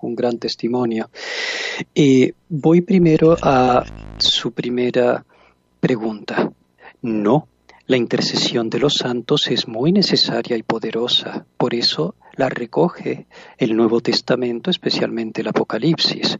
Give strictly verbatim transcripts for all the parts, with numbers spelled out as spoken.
un gran testimonio. Eh, voy primero a su primera pregunta. No, la intercesión de los santos es muy necesaria y poderosa. Por eso la recoge el Nuevo Testamento, especialmente el Apocalipsis.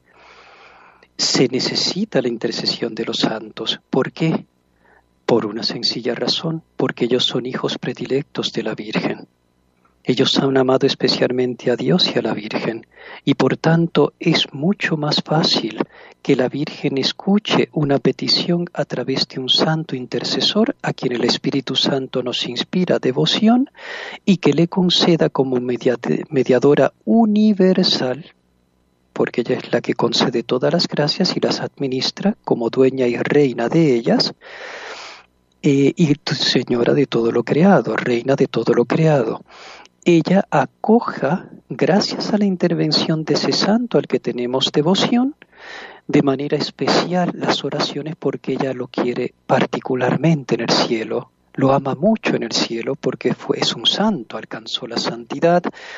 Se necesita la intercesión de los santos. ¿Por qué? Por una sencilla razón, porque ellos son hijos predilectos de la Virgen. Ellos han amado especialmente a Dios y a la Virgen, y por tanto es mucho más fácil que la Virgen escuche una petición a través de un santo intercesor a quien el Espíritu Santo nos inspira devoción y que le conceda como mediadora universal, porque ella es la que concede todas las gracias y las administra como dueña y reina de ellas, eh, y señora de todo lo creado, reina de todo lo creado. Ella acoja, gracias a la intervención de ese santo al que tenemos devoción, de manera especial las oraciones porque ella lo quiere particularmente en el cielo, lo ama mucho en el cielo porque fue, es un santo, alcanzó la santidad,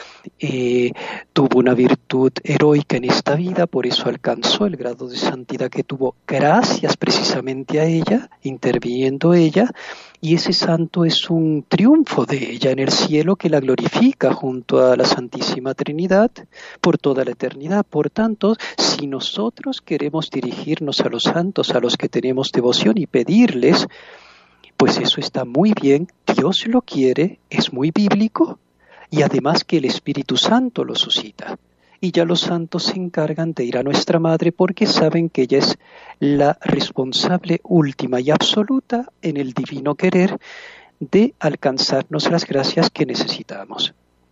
eh, tuvo una virtud heroica en esta vida, por eso alcanzó el grado de santidad que tuvo gracias precisamente a ella, interviniendo ella, y ese santo es un triunfo de ella en el cielo que la glorifica junto a la Santísima Trinidad por toda la eternidad. Por tanto, si nosotros queremos dirigirnos a los santos a los que tenemos devoción y pedirles, pues eso está muy bien, Dios lo quiere, es muy bíblico y además que el Espíritu Santo lo suscita. Y ya los santos se encargan de ir a nuestra Madre porque saben que ella es la responsable última y absoluta en el divino querer de alcanzarnos las gracias que necesitamos.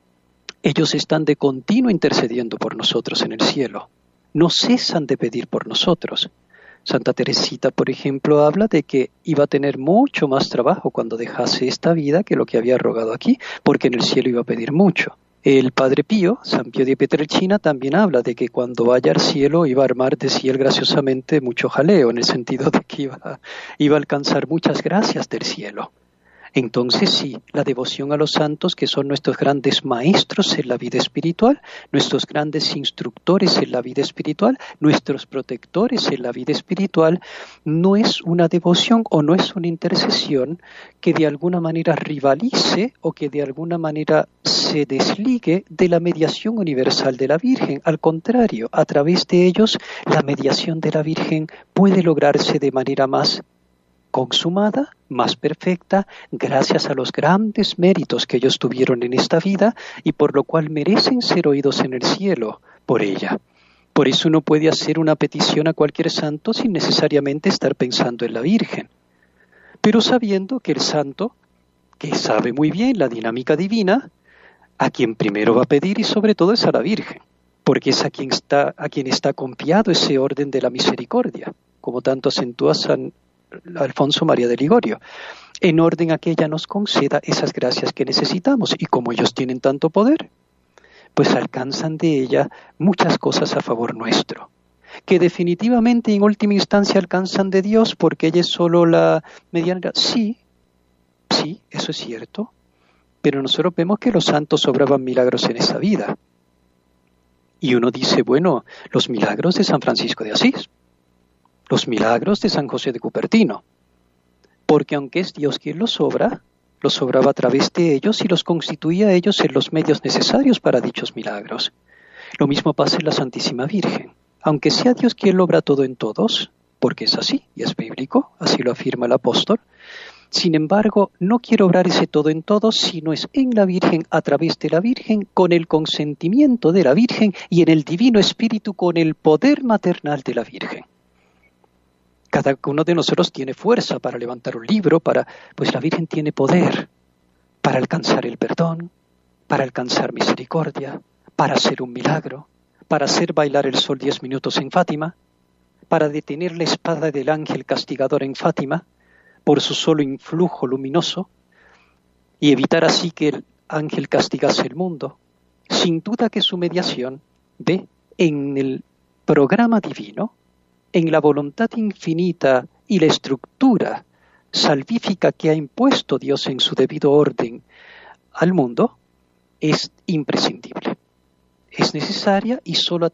Ellos están de continuo intercediendo por nosotros en el cielo, no cesan de pedir por nosotros. Santa Teresita, por ejemplo, habla de que iba a tener mucho más trabajo cuando dejase esta vida que lo que había rogado aquí, porque en el cielo iba a pedir mucho. El Padre Pío, San Pío de Pietrelcina, también habla de que cuando vaya al cielo iba a armar de sí él graciosamente mucho jaleo, en el sentido de que iba, iba a alcanzar muchas gracias del cielo. Entonces sí, la devoción a los santos, que son nuestros grandes maestros en la vida espiritual, nuestros grandes instructores en la vida espiritual, nuestros protectores en la vida espiritual, no es una devoción o no es una intercesión que de alguna manera rivalice o que de alguna manera se desligue de la mediación universal de la Virgen. Al contrario, a través de ellos, la mediación de la Virgen puede lograrse de manera más consumada, más perfecta, gracias a los grandes méritos que ellos tuvieron en esta vida y por lo cual merecen ser oídos en el cielo por ella. Por eso uno puede hacer una petición a cualquier santo sin necesariamente estar pensando en la Virgen, pero sabiendo que el santo, que sabe muy bien la dinámica divina, a quien primero va a pedir y sobre todo es a la Virgen, porque es a quien está, a quien está confiado ese orden de la misericordia, como tanto acentúa San Alfonso María de Ligorio, en orden a que ella nos conceda esas gracias que necesitamos, y como ellos tienen tanto poder, pues alcanzan de ella muchas cosas a favor nuestro, que definitivamente en última instancia alcanzan de Dios porque ella es solo la medianera. Sí, sí, eso es cierto, pero nosotros vemos que los santos obraban milagros en esa vida, y uno dice, bueno, los milagros de San Francisco de Asís, los milagros de San José de Cupertino, porque aunque es Dios quien los obra, los obraba a través de ellos y los constituía a ellos en los medios necesarios para dichos milagros. Lo mismo pasa en la Santísima Virgen. Aunque sea Dios quien lo obra todo en todos, porque es así, y es bíblico, así lo afirma el apóstol, sin embargo, no quiere obrar ese todo en todos, sino es en la Virgen, a través de la Virgen, con el consentimiento de la Virgen y en el Divino Espíritu con el poder maternal de la Virgen. Cada uno de nosotros tiene fuerza para levantar un libro, para, pues la Virgen tiene poder para alcanzar el perdón, para alcanzar misericordia, para hacer un milagro, para hacer bailar el sol diez minutos en Fátima, para detener la espada del ángel castigador en Fátima por su solo influjo luminoso y evitar así que el ángel castigase el mundo. Sin duda que su mediación ve en el programa divino, en la voluntad infinita y la estructura salvífica que ha impuesto Dios en su debido orden al mundo, es imprescindible. Es necesaria y solo